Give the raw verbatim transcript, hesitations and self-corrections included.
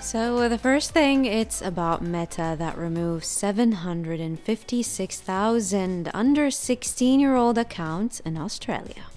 So, the first thing, it's about Meta that removes seven hundred fifty-six thousand under sixteen year old accounts in Australia.